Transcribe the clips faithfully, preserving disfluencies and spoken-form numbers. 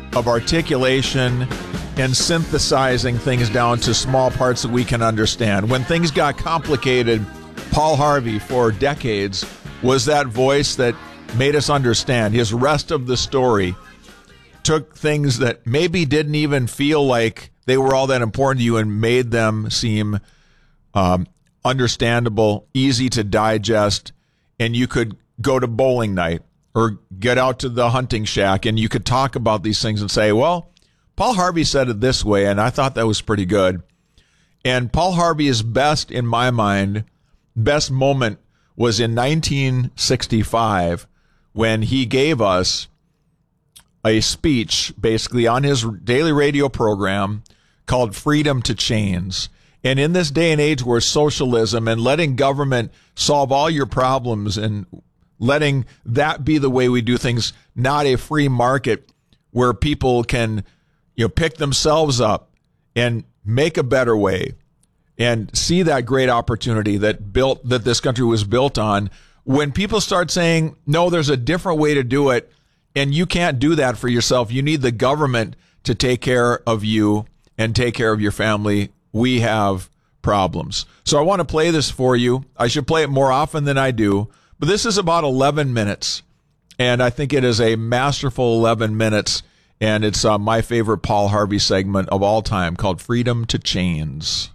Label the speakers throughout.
Speaker 1: of articulation and synthesizing things down to small parts that we can understand. When things got complicated, Paul Harvey, for decades, was that voice that made us understand. His Rest of the Story took things that maybe didn't even feel like they were all that important to you and made them seem um, understandable, easy to digest, and you could go to bowling night or get out to the hunting shack and you could talk about these things and say, well, Paul Harvey said it this way, and I thought that was pretty good. And Paul Harvey's best, in my mind, best moment was in nineteen sixty-five when he gave us a speech basically on his daily radio program called Freedom to Chains. And in this day and age where socialism and letting government solve all your problems and letting that be the way we do things, not a free market where people can, you know, pick themselves up and make a better way and see that great opportunity that built that this country was built on. When people start saying, no, there's a different way to do it, and you can't do that for yourself, you need the government to take care of you and take care of your family, we have problems. So I want to play this for you. I should play it more often than I do, but this is about eleven minutes, and I think it is a masterful eleven minutes, and it's uh, my favorite Paul Harvey segment of all time called Freedom to Chains.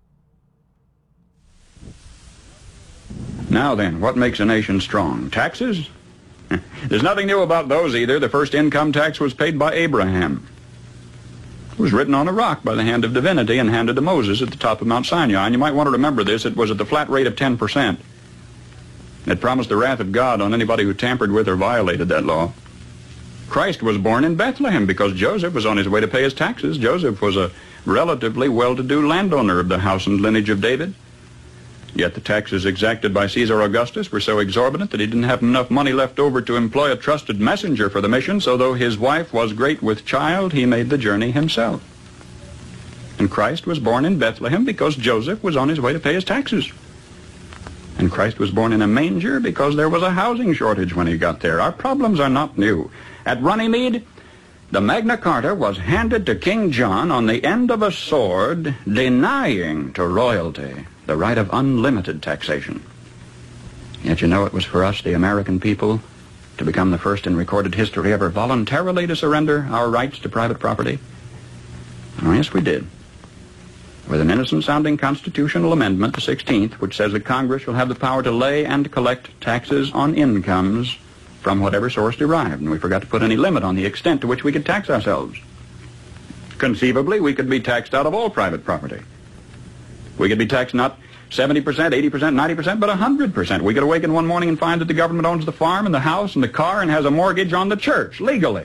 Speaker 2: Now then, what makes a nation strong? Taxes? There's nothing new about those either. The first income tax was paid by Abraham. It was written on a rock by the hand of divinity and handed to Moses at the top of Mount Sinai. And you might want to remember this. It was at the flat rate of ten percent. It promised the wrath of God on anybody who tampered with or violated that law. Christ was born in Bethlehem because Joseph was on his way to pay his taxes. Joseph was a relatively well-to-do landowner of the house and lineage of David. Yet the taxes exacted by Caesar Augustus were so exorbitant that he didn't have enough money left over to employ a trusted messenger for the mission, so though his wife was great with child, he made the journey himself. And Christ was born in Bethlehem because Joseph was on his way to pay his taxes. And Christ was born in a manger because there was a housing shortage when he got there. Our problems are not new. At Runnymede, the Magna Carta was handed to King John on the end of a sword, denying to royalty the right of unlimited taxation. Yet you know it was for us, the American people, to become the first in recorded history ever voluntarily to surrender our rights to private property. Oh, yes, we did. With an innocent-sounding constitutional amendment, the sixteenth, which says that Congress shall have the power to lay and collect taxes on incomes from whatever source derived, and we forgot to put any limit on the extent to which we could tax ourselves. Conceivably, we could be taxed out of all private property. We could be taxed not seventy percent, eighty percent, ninety percent, but one hundred percent. We could awaken one morning and find that the government owns the farm and the house and the car and has a mortgage on the church, legally.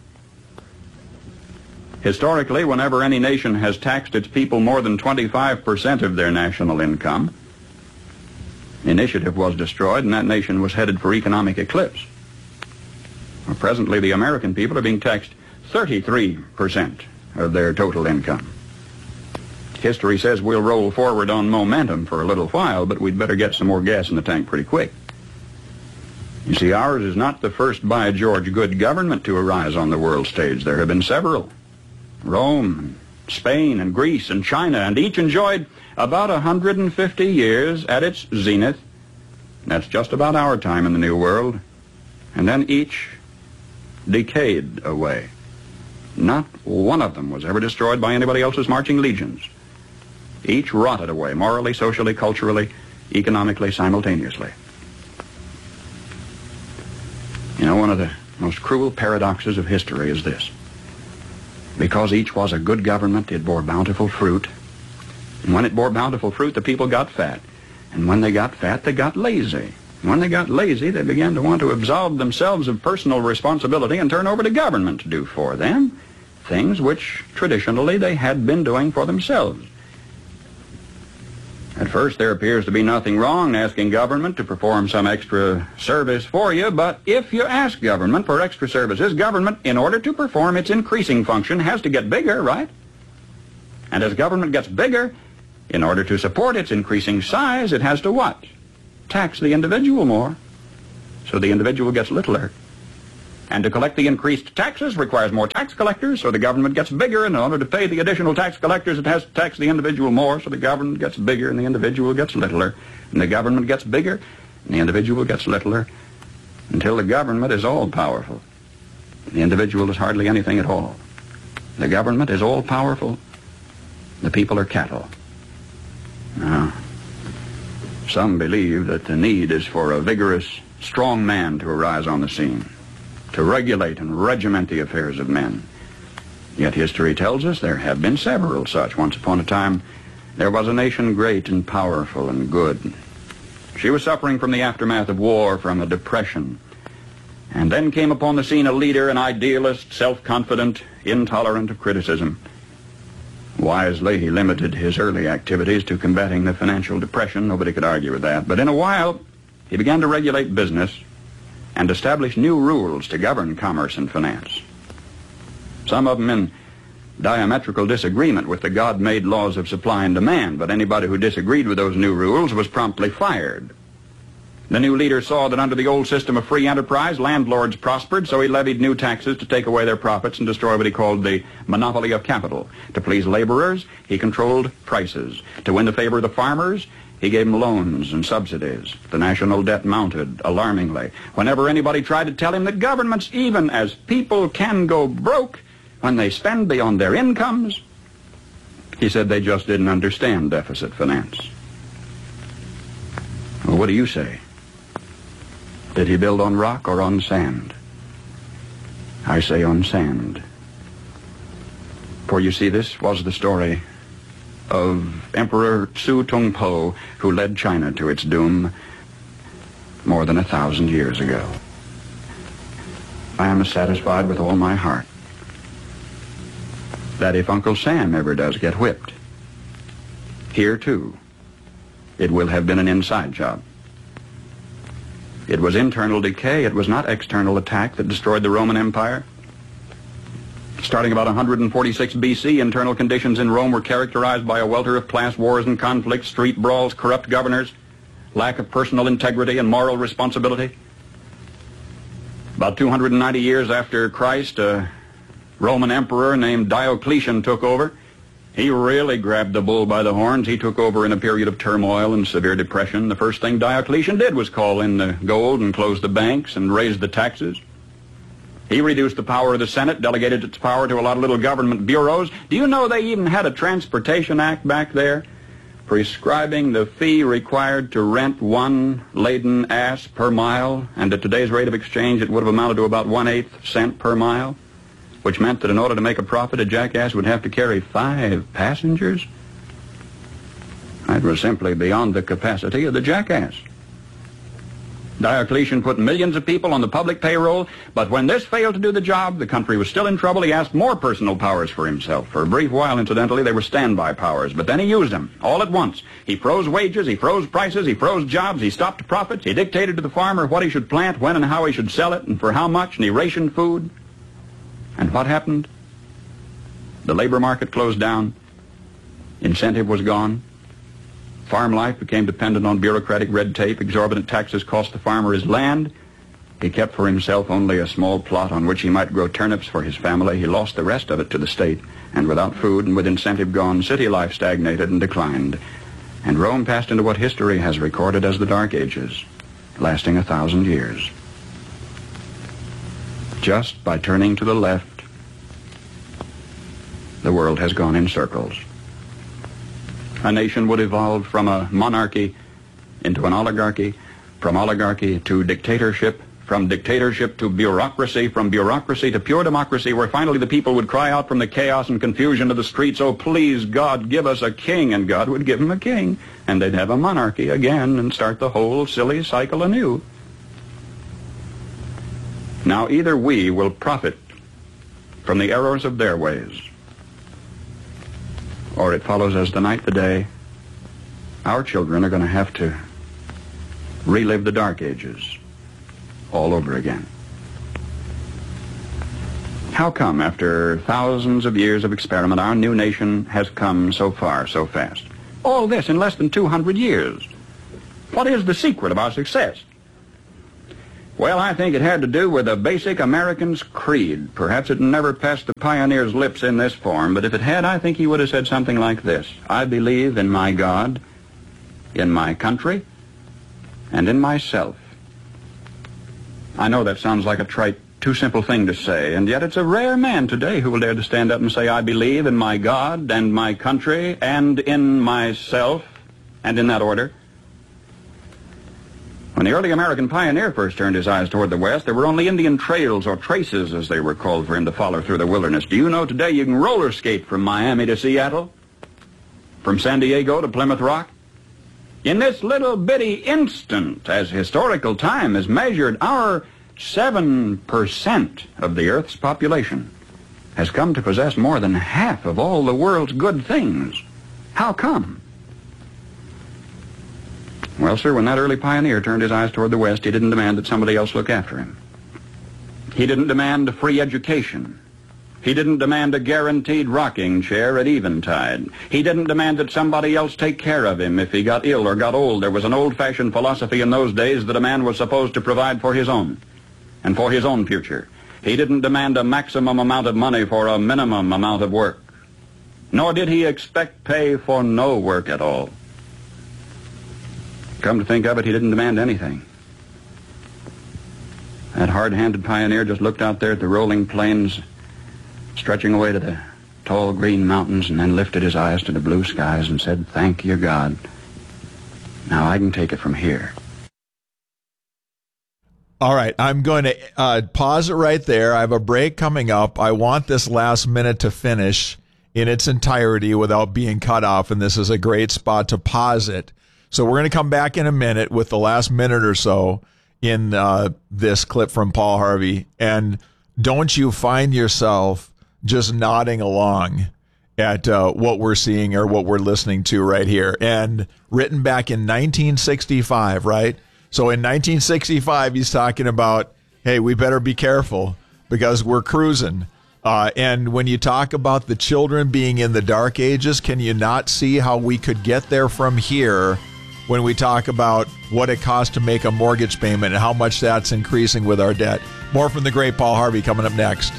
Speaker 2: Historically, whenever any nation has taxed its people more than twenty-five percent of their national income, initiative was destroyed and that nation was headed for economic eclipse. Well, presently, the American people are being taxed thirty-three percent of their total income. History says we'll roll forward on momentum for a little while, but we'd better get some more gas in the tank pretty quick. You see, ours is not the first by George good government to arise on the world stage. There have been several. Rome, and Spain, and Greece, and China, and each enjoyed about one hundred fifty years at its zenith. That's just about our time in the New World. And then each decayed away. Not one of them was ever destroyed by anybody else's marching legions. Each rotted away, morally, socially, culturally, economically, simultaneously. You know, one of the most cruel paradoxes of history is this. Because each was a good government, it bore bountiful fruit. And when it bore bountiful fruit, the people got fat. And when they got fat, they got lazy. And when they got lazy, they began to want to absolve themselves of personal responsibility and turn over to government to do for them things which traditionally they had been doing for themselves. At first, there appears to be nothing wrong in asking government to perform some extra service for you, but if you ask government for extra services, government, in order to perform its increasing function, has to get bigger, right? And as government gets bigger, in order to support its increasing size, it has to what? Tax the individual more. So the individual gets littler. And to collect the increased taxes requires more tax collectors, so the government gets bigger, and in order to pay the additional tax collectors, it has to tax the individual more, so the government gets bigger and the individual gets littler. And the government gets bigger and the individual gets littler until the government is all-powerful. The individual is hardly anything at all. The government is all-powerful. The people are cattle. Now, some believe that the need is for a vigorous, strong man to arise on the scene, to regulate and regiment the affairs of men. Yet history tells us there have been several such. Once upon a time, there was a nation great and powerful and good. She was suffering from the aftermath of war, from a depression. And then came upon the scene a leader, an idealist, self-confident, intolerant of criticism. Wisely, he limited his early activities to combating the financial depression. Nobody could argue with that. But in a while, he began to regulate business and establish new rules to govern commerce and finance. Some of them in diametrical disagreement with the God-made laws of supply and demand, but anybody who disagreed with those new rules was promptly fired. The new leader saw that under the old system of free enterprise, landlords prospered, so he levied new taxes to take away their profits and destroy what he called the monopoly of capital. To please laborers, he controlled prices. To win the favor of the farmers, he gave them loans and subsidies. The national debt mounted alarmingly. Whenever anybody tried to tell him that governments, even as people, can go broke when they spend beyond their incomes, he said they just didn't understand deficit finance. Well, what do you say? Did he build on rock or on sand? I say on sand. For you see, this was the story of Emperor Su Tongpo, who led China to its doom more than a thousand years ago. I am satisfied with all my heart that if Uncle Sam ever does get whipped, here too, it will have been an inside job. It was internal decay. It was not external attack that destroyed the Roman Empire. Starting about one hundred forty-six B C, internal conditions in Rome were characterized by a welter of class wars and conflicts, street brawls, corrupt governors, lack of personal integrity and moral responsibility. About two hundred ninety years after Christ, a Roman emperor named Diocletian took over. He really grabbed the bull by the horns. He took over in a period of turmoil and severe depression. The first thing Diocletian did was call in the gold and close the banks and raise the taxes. He reduced the power of the Senate, delegated its power to a lot of little government bureaus. Do you know they even had a Transportation Act back there prescribing the fee required to rent one laden ass per mile? And at today's rate of exchange, it would have amounted to about one-eighth cent per mile, which meant that in order to make a profit, a jackass would have to carry five passengers. That was simply beyond the capacity of the jackass. Diocletian put millions of people on the public payroll, but when this failed to do the job, the country was still in trouble. He asked more personal powers for himself. For a brief while, incidentally, they were standby powers, but then he used them all at once. He froze wages, he froze prices, he froze jobs, he stopped profits, he dictated to the farmer what he should plant, when and how he should sell it, and for how much, and he rationed food. And what happened? The labor market closed down. Incentive was gone. Farm life became dependent on bureaucratic red tape. Exorbitant taxes cost the farmer his land. He kept for himself only a small plot on which he might grow turnips for his family. He lost the rest of it to the state. And without food and with incentive gone, city life stagnated and declined. And Rome passed into what history has recorded as the Dark Ages, lasting a thousand years. Just by turning to the left, the world has gone in circles. A nation would evolve from a monarchy into an oligarchy, from oligarchy to dictatorship, from dictatorship to bureaucracy, from bureaucracy to pure democracy, where finally the people would cry out from the chaos and confusion of the streets, "Oh, please, God, give us a king," and God would give them a king, and they'd have a monarchy again and start the whole silly cycle anew. Now, either we will profit from the errors of their ways, or it follows as the night the day, our children are going to have to relive the Dark Ages all over again. How come, after thousands of years of experiment, our new nation has come so far so fast? All this in less than two hundred years. What is the secret of our success? Well, I think it had to do with a basic American's creed. Perhaps it never passed the pioneer's lips in this form, but if it had, I think he would have said something like this. I believe in my God, in my country, and in myself. I know that sounds like a trite, too simple thing to say, and yet it's a rare man today who will dare to stand up and say, I believe in my God and my country and in myself, and in that order. When the early American pioneer first turned his eyes toward the west, there were only Indian trails, or traces as they were called, for him to follow through the wilderness. Do you know today you can roller skate from Miami to Seattle? From San Diego to Plymouth Rock? In this little bitty instant, as historical time is measured, our seven percent of the Earth's population has come to possess more than half of all the world's good things. How come? Well, sir, when that early pioneer turned his eyes toward the west, he didn't demand that somebody else look after him. He didn't demand a free education. He didn't demand a guaranteed rocking chair at eventide. He didn't demand that somebody else take care of him if he got ill or got old. There was an old-fashioned philosophy in those days that a man was supposed to provide for his own and for his own future. He didn't demand a maximum amount of money for a minimum amount of work. Nor did he expect pay for no work at all. Come to think of it, he didn't demand anything. That hard-handed pioneer just looked out there at the rolling plains, stretching away to the tall green mountains, and then lifted his eyes to the blue skies and said, thank you, God. Now I can take it from here.
Speaker 1: All right, I'm going to uh, pause it right there. I have a break coming up. I want this last minute to finish in its entirety without being cut off, and this is a great spot to pause it. So we're going to come back in a minute with the last minute or so in uh, this clip from Paul Harvey. And don't you find yourself just nodding along at uh, what we're seeing or what we're listening to right here? And written back in nineteen sixty-five, right? So in nineteen sixty-five, he's talking about, hey, we better be careful because we're cruising. Uh, and when you talk about the children being in the dark ages, can you not see how we could get there from here when we talk about what it costs to make a mortgage payment and how much that's increasing with our debt? More from the great Paul Harvey coming up next.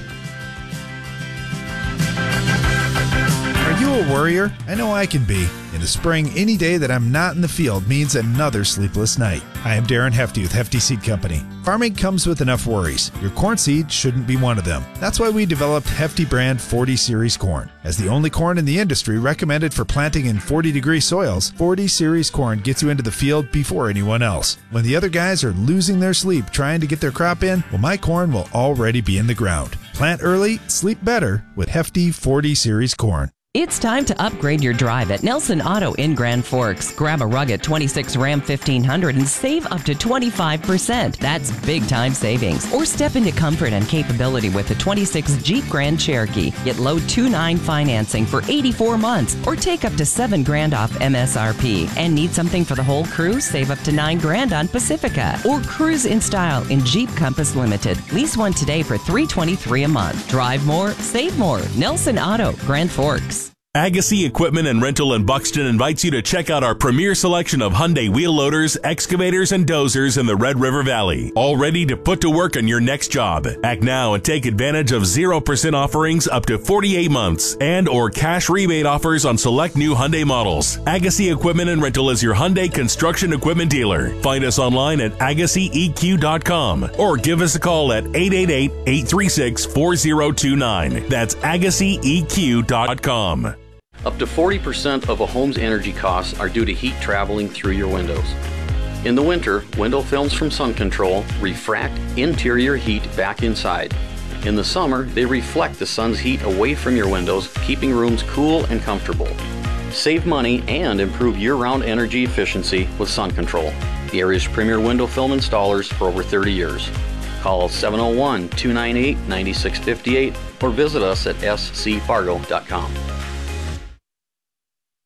Speaker 3: Are you a worrier? I know I can be. In the spring, any day that I'm not in the field means another sleepless night. I am Darren Hefty with Hefty Seed Company. Farming comes with enough worries. Your corn seed shouldn't be one of them. That's why we developed Hefty brand forty series corn. As the only corn in the industry recommended for planting in forty degree soils, forty series corn gets you into the field before anyone else. When the other guys are losing their sleep trying to get their crop in, well, my corn will already be in the ground. Plant early, sleep better with Hefty forty series corn.
Speaker 4: It's time to upgrade your drive at Nelson Auto in Grand Forks. Grab a rugged twenty-six Ram fifteen hundred and save up to twenty-five percent. That's big time savings. Or step into comfort and capability with the twenty-six Jeep Grand Cherokee. Get low two point nine financing for eighty-four months or take up to seven grand off M S R P. And need something for the whole crew? Save up to nine grand on Pacifica. Or cruise in style in Jeep Compass Limited. Lease one today for three hundred twenty-three dollars a month. Drive more, save more. Nelson Auto, Grand Forks.
Speaker 5: Agassi Equipment and Rental in Buxton invites you to check out our premier selection of Hyundai wheel loaders, excavators, and dozers in the Red River Valley. All ready to put to work on your next job. Act now and take advantage of zero percent offerings up to forty-eight months and or cash rebate offers on select new Hyundai models. Agassi Equipment and Rental is your Hyundai construction equipment dealer. Find us online at agassi e q dot com or give us a call at eight eight eight, eight three six, four zero two nine. That's agassi e q dot com.
Speaker 6: Up to forty percent of a home's energy costs are due to heat traveling through your windows. In the winter, window films from Sun Control refract interior heat back inside. In the summer, they reflect the sun's heat away from your windows, keeping rooms cool and comfortable. Save money and improve year-round energy efficiency with Sun Control, the area's premier window film installers for over thirty years. Call seven oh one, two nine eight, nine six five eight or visit us at s c fargo dot com.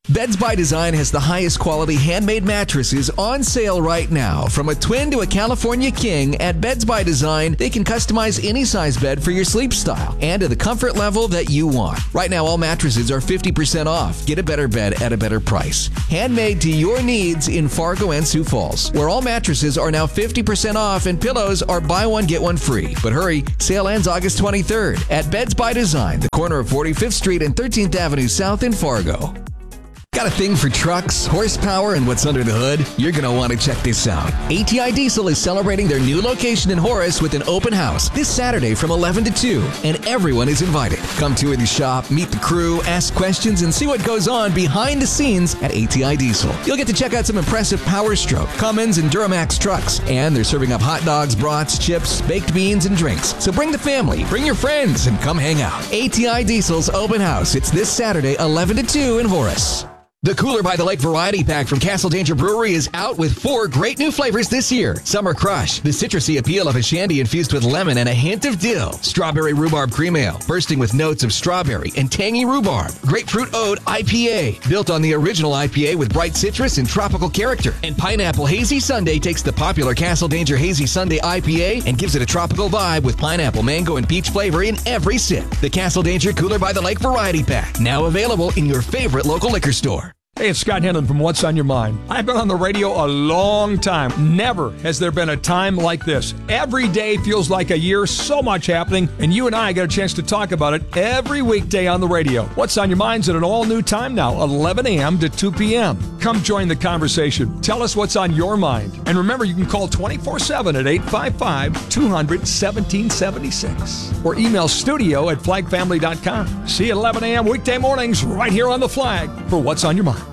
Speaker 7: Beds by Design has the highest quality handmade mattresses on sale right now. From a twin to a California king, at Beds by Design, they can customize any size bed for your sleep style and to the comfort level that you want. Right now, all mattresses are fifty percent off. Get a better bed at a better price. Handmade to your needs in Fargo and Sioux Falls, where all mattresses are now fifty percent off and pillows are buy one, get one free. But hurry, sale ends August twenty-third at Beds by Design, the corner of forty-fifth Street and thirteenth Avenue South in Fargo. Got a thing for trucks, horsepower, and what's under the hood? You're going to want to check this out. A T I Diesel is celebrating their new location in Horace with an open house this Saturday from eleven to two, and everyone is invited. Come tour the shop, meet the crew, ask questions, and see what goes on behind the scenes at A T I Diesel. You'll get to check out some impressive Power Stroke, Cummins, and Duramax trucks, and they're serving up hot dogs, brats, chips, baked beans, and drinks. So bring the family, bring your friends, and come hang out. A T I Diesel's open house. It's this Saturday, eleven to two in Horace. The Cooler by the Lake Variety Pack from Castle Danger Brewery is out with four great new flavors this year. Summer Crush, the citrusy appeal of a shandy infused with lemon and a hint of dill. Strawberry Rhubarb Cream Ale, bursting with notes of strawberry and tangy rhubarb. Grapefruit Ode I P A, built on the original I P A with bright citrus and tropical character. And Pineapple Hazy Sundae takes the popular Castle Danger Hazy Sundae I P A and gives it a tropical vibe with pineapple, mango, and peach flavor in every sip. The Castle Danger Cooler by the Lake Variety Pack, now available in your favorite local liquor store.
Speaker 8: Hey, it's Scott Henlon from What's on Your Mind. I've been on the radio a long time. Never has there been a time like this. Every day feels like a year, so much happening, and you and I get a chance to talk about it every weekday on the radio. What's on Your Mind's at an all-new time now, eleven a.m. to two p.m. Come join the conversation. Tell us what's on your mind. And remember, you can call twenty-four seven at eight five five, two hundred, seventeen seventy-six or email studio at flag family dot com. See you at eleven a.m. weekday mornings right here on The Flag for What's on Your Mind.